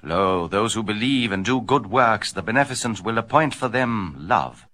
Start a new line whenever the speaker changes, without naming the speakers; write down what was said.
Lo, those who believe and do good works, the Beneficent will appoint for them love.